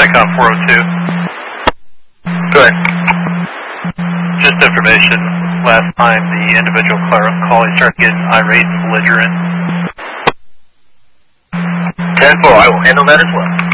SECOM 402. Go ahead. Just information, last time the individual calling started getting irate and belligerent. 10-4, I will handle that as well.